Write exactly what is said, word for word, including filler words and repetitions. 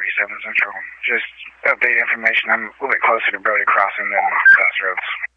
forty-seven Central. Just update information. I'm a little bit closer to Brody Crossing than Crossroads.